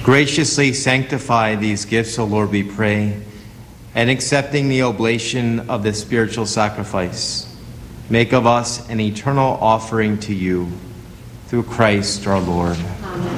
Graciously sanctify these gifts, O Lord, we pray, and accepting the oblation of this spiritual sacrifice, make of us an eternal offering to you, through Christ our Lord. Amen.